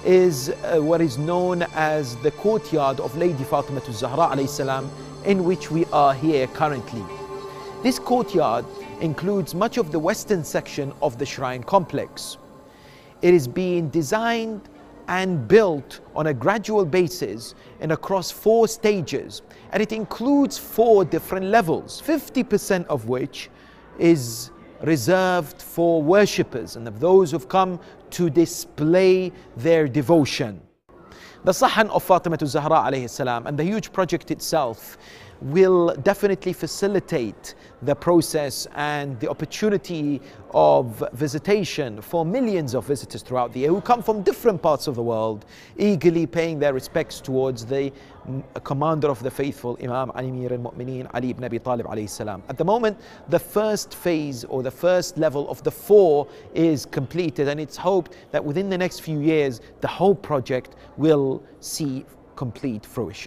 is what is known as the courtyard of Lady Fatima al-Zahra alayhi salam, in which we are here currently. This courtyard includes much of the western section of the shrine complex. It is being designed and built on a gradual basis and across 4 stages, and it includes 4 different levels, 50% of which is reserved for worshippers and of those who've come to display their devotion. The Sahan of Fatima al-Zahra alayhi salam and the huge project itself will definitely facilitate the process and the opportunity of visitation for millions of visitors throughout the year who come from different parts of the world, eagerly paying their respects towards the commander of the faithful, Imam Amir al-Mu'mineen Ali ibn Abi Talib alayhi salam. At the moment, the first phase or the first level of the 4 is completed, and it's hoped that within the next few years the whole project will see complete fruition.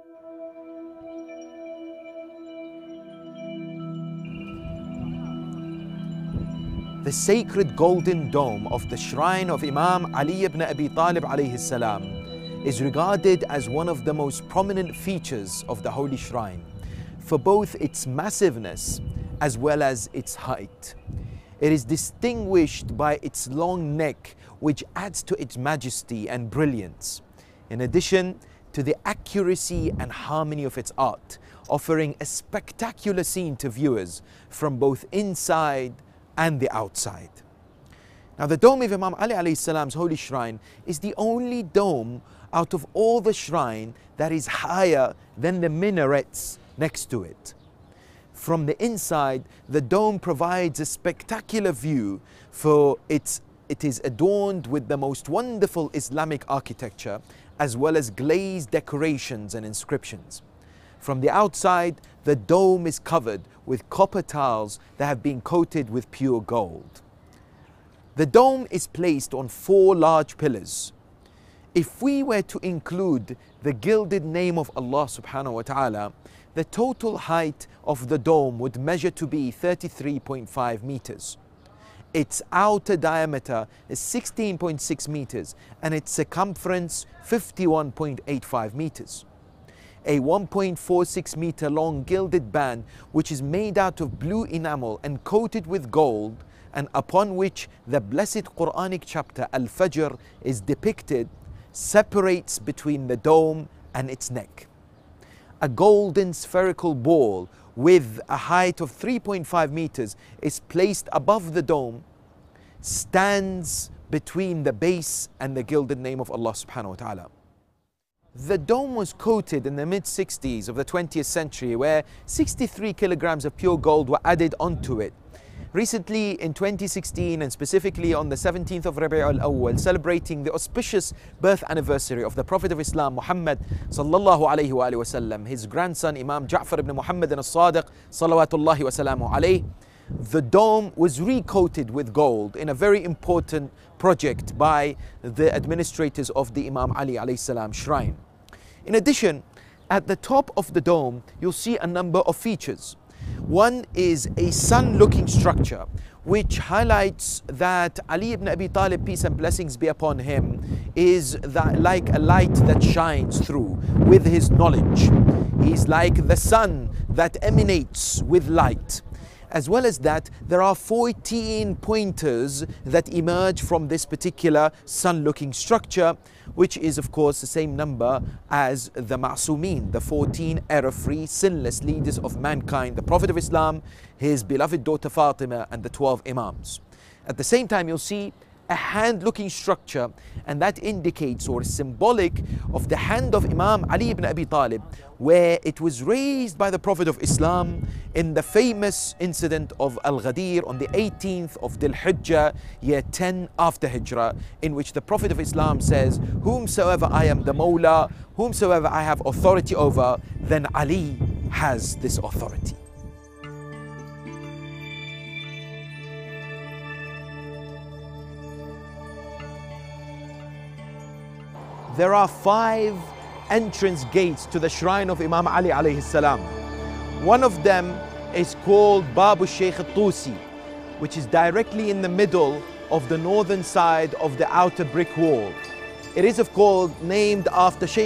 The sacred golden dome of the shrine of Imam Ali ibn Abi Talib alayhi salam is regarded as one of the most prominent features of the holy shrine for both its massiveness as well as its height. It is distinguished by its long neck, which adds to its majesty and brilliance, in addition to the accuracy and harmony of its art, offering a spectacular scene to viewers from both inside and the outside. Now, the dome of Imam Ali alayhi salam's holy shrine is the only dome out of all the shrine that is higher than the minarets next to it. From the inside, the dome provides a spectacular view, for it is adorned with the most wonderful Islamic architecture as well as glazed decorations and inscriptions. From the outside, the dome is covered with copper tiles that have been coated with pure gold. The dome is placed on 4 large pillars. If we were to include the gilded name of Allah subhanahu wa ta'ala, the total height of the dome would measure to be 33.5 meters. Its outer diameter is 16.6 meters and its circumference 51.85 meters. A 1.46 meter long gilded band, which is made out of blue enamel and coated with gold, and upon which the blessed Quranic chapter Al-Fajr is depicted, separates between the dome and its neck. A golden spherical ball with a height of 3.5 meters is placed above the dome, stands between the base and the gilded name of Allah subhanahu wa ta'ala. The dome was coated in the mid-60s of the 20th century, where 63 kilograms of pure gold were added onto it. Recently, in 2016, and specifically on the 17th of Rabi' al-Awwal, celebrating the auspicious birth anniversary of the Prophet of Islam, Muhammad sallallahu alayhi wa sallam, his grandson Imam Ja'far ibn Muhammad al-Sadiq salawatullahi wa salamu alayhi, the dome was recoated with gold in a very important project by the administrators of the Imam Ali alayhi salam shrine. In addition, at the top of the dome, you'll see a number of features. One is a sun-looking structure, which highlights that Ali ibn Abi Talib, peace and blessings be upon him, is like a light that shines through with his knowledge. He's like the sun that emanates with light. As well as that, there are 14 pointers that emerge from this particular sun-looking structure, which is of course the same number as the Ma'sumeen, the 14 error-free, sinless leaders of mankind, the Prophet of Islam, his beloved daughter Fatima, and the 12 Imams. At the same time, you'll see a hand-looking structure, and that indicates or is symbolic of the hand of Imam Ali ibn Abi Talib, where it was raised by the Prophet of Islam in the famous incident of Al-Ghadir on the 18th of Dhul Hijjah, year 10 after Hijrah, in which the Prophet of Islam says, "Whomsoever I am the Mawla, whomsoever I have authority over, then Ali has this authority." There are 5 entrance gates to the shrine of Imam Ali alayhi salam. One of them is called Babu Sheikh al-Tusi, which is directly in the middle of the northern side of the outer brick wall. It is of course named after Shaykh